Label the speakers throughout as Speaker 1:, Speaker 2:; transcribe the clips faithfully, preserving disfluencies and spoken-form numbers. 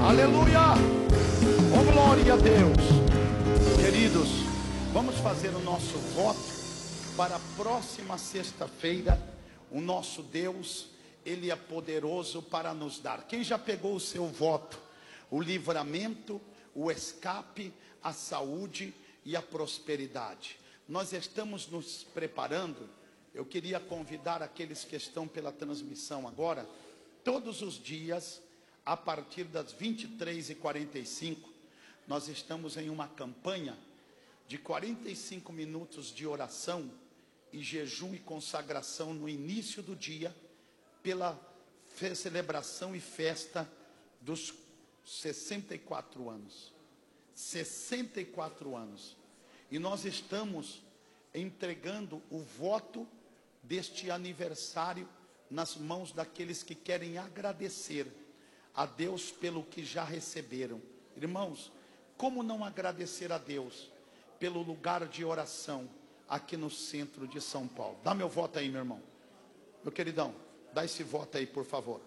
Speaker 1: Aleluia! Oh, glória a Deus! Queridos, vamos fazer o nosso voto para a próxima sexta-feira. O nosso Deus, Ele é poderoso para nos dar. Quem já pegou o seu voto? O livramento, o escape, a saúde e a prosperidade. Nós estamos nos preparando. Eu queria convidar aqueles que estão pela transmissão agora, todos os dias, a partir das vinte e três e quarenta e cinco, nós estamos em uma campanha de quarenta e cinco minutos de oração e jejum e consagração no início do dia, pela celebração e festa dos sessenta e quatro anos. sessenta e quatro anos. E nós estamos entregando o voto deste aniversário nas mãos daqueles que querem agradecer a Deus pelo que já receberam. Irmãos, como não agradecer a Deus pelo lugar de oração aqui no centro de São Paulo? Dá meu voto aí, meu irmão. Meu queridão, dá esse voto aí, por favor.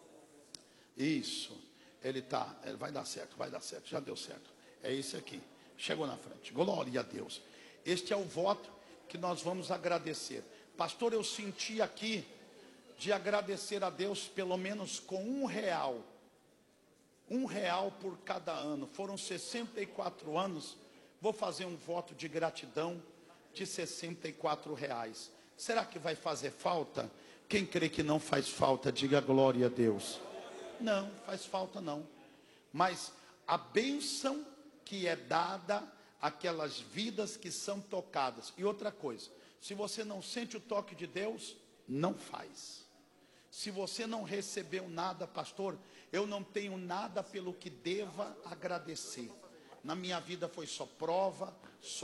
Speaker 1: Isso. Ele tá, ele vai dar certo, vai dar certo, já deu certo. É esse aqui. Chegou na frente. Glória a Deus. Este é o voto que nós vamos agradecer. Pastor, eu senti aqui de agradecer a Deus pelo menos com um real. Um real por cada ano. Foram sessenta e quatro anos. Vou fazer um voto de gratidão de sessenta e quatro reais. Será que vai fazer falta? Quem crê que não faz falta, diga glória a Deus. Não, faz falta não. Mas a bênção que é dada àquelas vidas que são tocadas. E outra coisa, se você não sente o toque de Deus, não faz. Se você não recebeu nada, pastor, eu não tenho nada pelo que deva agradecer. Na minha vida foi só prova, só